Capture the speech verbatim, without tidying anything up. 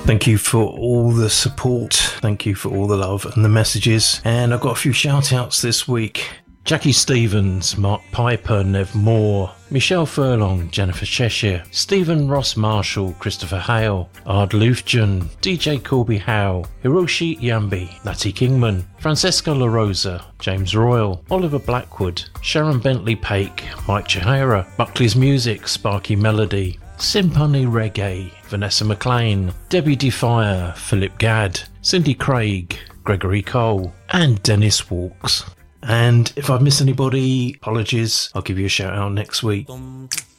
Thank you for all the support. Thank you for all the love and the messages. And I've got a few shout outs this week. Jackie Stevens, Mark Piper, Nev Moore, Michelle Furlong, Jennifer Cheshire, Stephen Ross Marshall, Christopher Hale, Ard Lufjan, D J Corby Howe, Hiroshi Yambi, Natty Kingman, Francesca La Rosa, James Royal, Oliver Blackwood, Sharon Bentley Pake, Mike Chihara, Buckley's Music, Sparky Melody, Simpani Reggae, Vanessa McLean, Debbie Defire, Philip Gadd, Cindy Craig, Gregory Cole, and Dennis Walks. And if I've missed anybody, apologies, I'll give you a shout out next week.